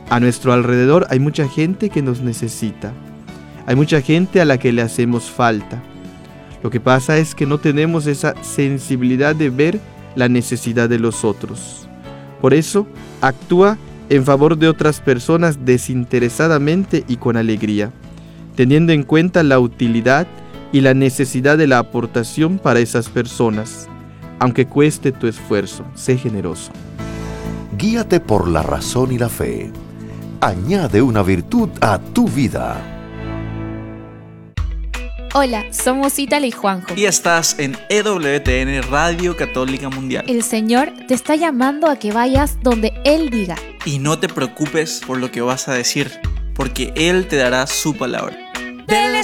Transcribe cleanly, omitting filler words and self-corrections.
A nuestro alrededor hay mucha gente que nos necesita. Hay mucha gente a la que le hacemos falta. Lo que pasa es que no tenemos esa sensibilidad de ver la necesidad de los otros. Por eso, actúa en favor de otras personas desinteresadamente y con alegría, teniendo en cuenta la utilidad y la necesidad de la aportación para esas personas. Aunque cueste tu esfuerzo, sé generoso. Guíate por la razón y la fe. Añade una virtud a tu vida. Hola, somos Ítala y Juanjo. Y estás en EWTN Radio Católica Mundial. El Señor te está llamando a que vayas donde Él diga. Y no te preocupes por lo que vas a decir, porque Él te dará su palabra. Del